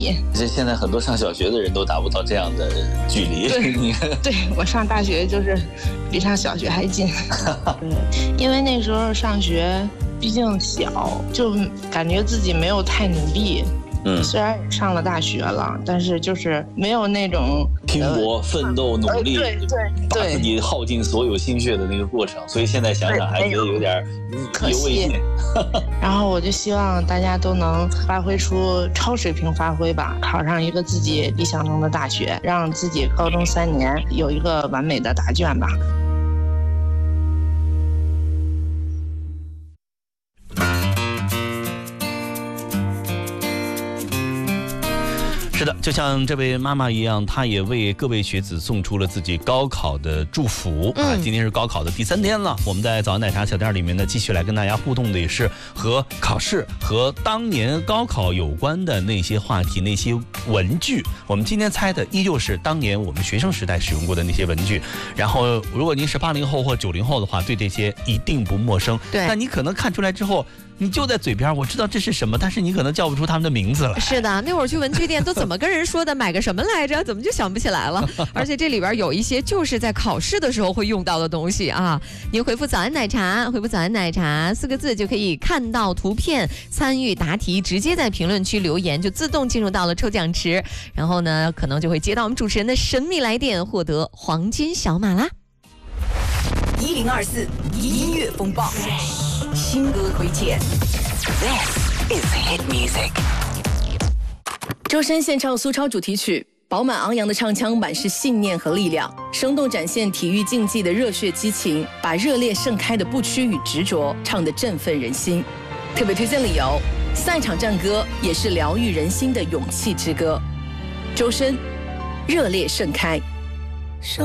这现在很多上小学的人都达不到这样的距离。 对，我上大学就是比上小学还近。因为那时候上学毕竟小，就感觉自己没有太努力。虽然也上了大学了，但是就是没有那种拼搏、奋斗、努力，把自己耗尽所有心血的那个过程，所以现在想想还觉得有点意犹未尽。 然后我就希望大家都能发挥出超水平发挥吧，考上一个自己理想中的大学，让自己高中3年有一个完美的答卷吧。 是的，就像这位妈妈一样，她也为各位学子送出了自己高考的祝福啊！今天是高考的第3天了，我们在早安奶茶小店里面呢，继续来跟大家互动的也是和考试和当年高考有关的那些话题、那些文具。我们今天猜的依旧是当年我们学生时代使用过的那些文具。然后，如果您是80后或90后的话，对这些一定不陌生。 对， 那你可能看出来之后，你就在嘴边，我知道这是什么，但是你可能叫不出他们的名字了。 是的，那会儿去文具店都怎么跟人说的，买个什么来着，怎么就想不起来了？而且这里边有一些就是在考试的时候会用到的东西啊。您回复早安奶茶，回复早安奶茶4个字就可以看到图片，参与答题，直接在评论区留言，就自动进入到了抽奖池。然后呢，可能就会接到我们主持人的神秘来电，获得黄金小马啦。 1024音乐风暴新歌推荐。This is hit music。 周深献唱苏超主题曲，饱满昂扬的唱腔满是信念和力量，生动展现体育竞技的热血激情，把热烈盛开的不屈与执着唱得振奋人心。特别推荐理由，赛场战歌也是疗愈人心的勇气之歌。周深，热烈盛开。